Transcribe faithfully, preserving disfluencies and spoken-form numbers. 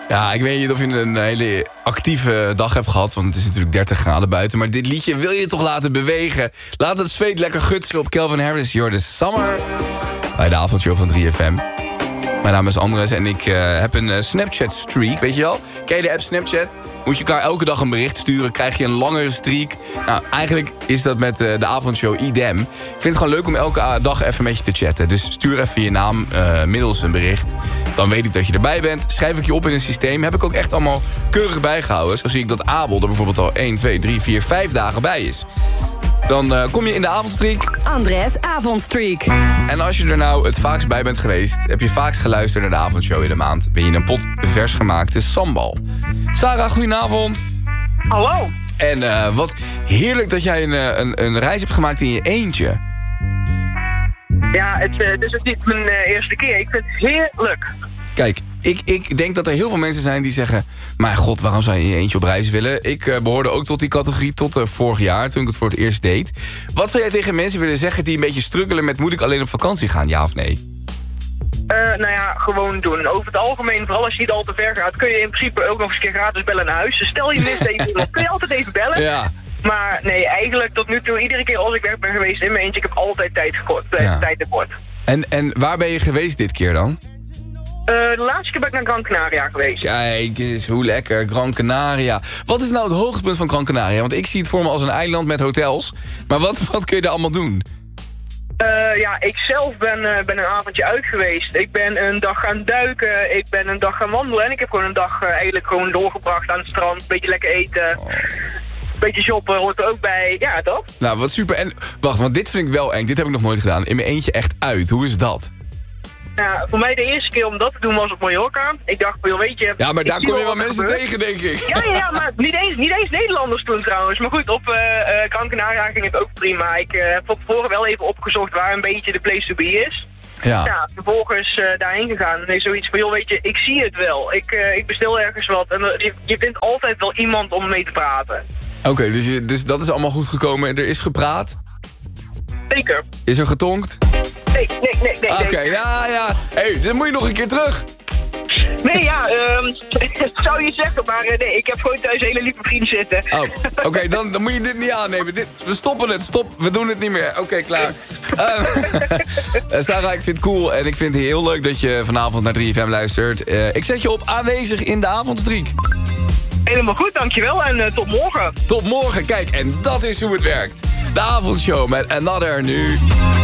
Ja, ik weet niet of je een hele actieve dag hebt gehad, want het is natuurlijk dertig graden buiten. Maar dit liedje wil je toch laten bewegen. Laat het zweet lekker gutselen op Calvin Harris, You're the Summer. Bij de avondshow van drie F M. Mijn naam is Andres en ik uh, heb een uh, Snapchat-streak, weet je wel? Ken je de app Snapchat? Moet je elkaar elke dag een bericht sturen, krijg je een langere streak. Nou, eigenlijk is dat met uh, de avondshow idem. Ik vind het gewoon leuk om elke uh, dag even met je te chatten. Dus stuur even je naam uh, middels een bericht. Dan weet ik dat je erbij bent. Schrijf ik je op in een systeem. Heb ik ook echt allemaal keurig bijgehouden. Zo zie ik dat Abel er bijvoorbeeld al één, twee, drie, vier, vijf dagen bij is. Dan uh, kom je in de avondstreak. Andres avondstreak. En als je er nou het vaakst bij bent geweest, heb je vaakst geluisterd naar de avondshow in de maand, ben je een pot vers gemaakte sambal. Sarah, goedenavond. Hallo. En uh, wat heerlijk dat jij een, een, een reis hebt gemaakt in je eentje. Ja, het, uh, dit is niet mijn uh, eerste keer. Ik vind het heerlijk. Kijk, ik, ik denk dat er heel veel mensen zijn die zeggen, maar god, waarom zou je in je eentje op reis willen? Ik uh, behoorde ook tot die categorie tot uh, vorig jaar, toen ik het voor het eerst deed. Wat zou jij tegen mensen willen zeggen die een beetje struggelen met, moet ik alleen op vakantie gaan, ja of nee? Uh, nou ja, gewoon doen. Over het algemeen, vooral als je niet al te ver gaat, kun je in principe ook nog eens een keer gratis bellen naar huis. Dus stel je mist even iemand, kun je altijd even bellen. Ja. Maar nee, eigenlijk tot nu toe, iedere keer als ik weg ben geweest in mijn eentje, ik heb altijd tijd gekort, ja. tijd tekort. En, en waar ben je geweest dit keer dan? Uh, de laatste keer ben ik naar Gran Canaria geweest. Kijk eens, hoe lekker, Gran Canaria. Wat is nou het hoogtepunt van Gran Canaria? Want ik zie het voor me als een eiland met hotels. Maar wat, wat kun je daar allemaal doen? Uh, ja, ik zelf ben, uh, ben een avondje uit geweest. Ik ben een dag gaan duiken, ik ben een dag gaan wandelen. En ik heb gewoon een dag uh, eigenlijk gewoon doorgebracht aan het strand. Een beetje lekker eten. Oh. Een beetje shoppen hoort er ook bij. Ja, toch? Nou, wat super. En wacht, want dit vind ik wel eng. Dit heb ik nog nooit gedaan. In mijn eentje echt uit. Hoe is dat? Ja, voor mij de eerste keer om dat te doen was op Mallorca. Ik dacht, joh, weet je... Ja, maar daar kom je wel mensen gebeurt. tegen, denk ik. Ja, ja, ja, maar niet eens, niet eens Nederlanders toen trouwens. Maar goed, op uh, uh, Gran Canaria ging het ook prima. Ik uh, heb van tevoren wel even opgezocht waar een beetje de place to be is. Ja. Ja, vervolgens uh, daarheen gegaan. Nee, zoiets van, joh, weet je, ik zie het wel. Ik, uh, ik bestel ergens wat. En uh, je, je vindt altijd wel iemand om mee te praten. Oké, okay, dus, je, dus dat is allemaal goed gekomen. Er is gepraat? Zeker. Is er getonkt? Nee, nee, nee, nee. Oké, okay, ja, ja. Hé, hey, dan moet je nog een keer terug. Nee, ja, um, zou je zeggen, maar uh, nee, ik heb gewoon thuis hele lieve vrienden zitten. Oh, oké, okay, dan, dan moet je dit niet aannemen. Dit, we stoppen het, stop, we doen het niet meer. Oké, okay, klaar. uh, Sarah, ik vind het cool en ik vind het heel leuk dat je vanavond naar drie F M luistert. Uh, ik zet je op aanwezig in de avondstreak. Helemaal goed, dankjewel en uh, tot morgen. Tot morgen, kijk, en dat is hoe het werkt. De avondshow met Another nu.